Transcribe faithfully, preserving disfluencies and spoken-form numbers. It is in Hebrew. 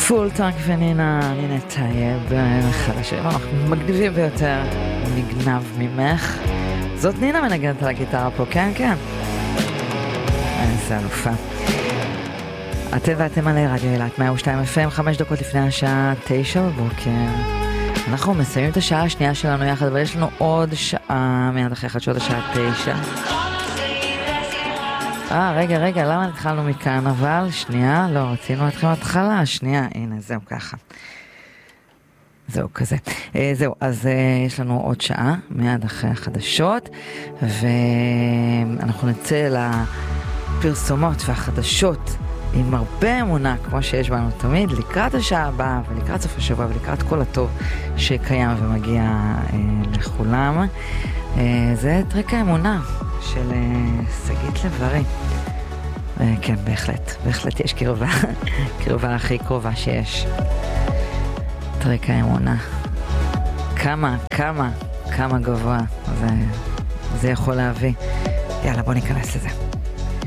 פול טאנק ונינה, נינה טייב, אחד השם המגניבים ביותר, נגנב ממך. זאת נינה מנגנת על הגיטרה פה, כן, כן. איזה אלופה. אתם ואתם עלי רדיו אילת, מאה ושתיים אף אם, חמש דקות לפני השעה תשע בבוקר. אנחנו מסיימים את השעה השנייה שלנו יחד, אבל יש לנו עוד שעה מיד אחרי חדשות השעה תשע. אה, רגע, רגע, למה התחלנו מכאן? אבל, שנייה, לא, רצינו אתכם התחלה, שנייה, הנה, זהו ככה. זהו כזה. אה, זהו, אז אה, יש לנו עוד שעה, מיד אחרי החדשות, ואנחנו נצא לפרסומות והחדשות עם הרבה אמונה, כמו שיש בנו תמיד, לקראת השעה הבאה, ולקראת סוף השבוע, ולקראת כל הטוב שקיים ומגיע אה, לכולם. אה, זה טרק האמונה של סגית לברי. כן, בהחלט, בהחלט יש קרבה, קרבה הכי קרובה שיש. טרק האמונה. כמה, כמה, כמה גבוה זה, זה יכול להביא. יאללה, בוא ניכנס לזה.